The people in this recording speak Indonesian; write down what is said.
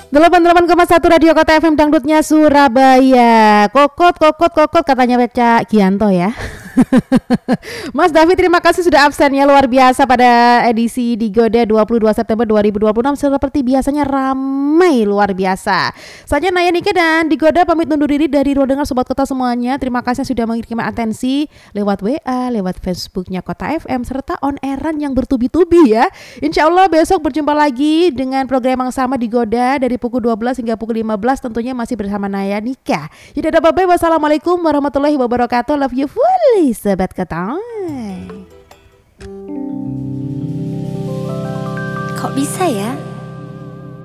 88,1 Radio Kota FM Dangdutnya Surabaya. Kokot katanya Cak Gianto ya. Mas David, terima kasih sudah absennya luar biasa pada edisi Digoda 22 September 2026. Seperti biasanya ramai luar biasa. Saya Naya Nike dan Digoda pamit undur diri dari ruang dengar Sobat Kota semuanya. Terima kasih sudah mengirimkan atensi lewat WA, lewat Facebooknya Kota FM, serta on airan yang bertubi-tubi ya. Insya Allah besok berjumpa lagi dengan program yang sama Digoda dari pukul 12 hingga pukul 15, tentunya masih bersama Naya Nika. Jadi ada bye-bye. Wassalamualaikum warahmatullahi wabarakatuh. Love you fully Sobat Kota. Kok bisa ya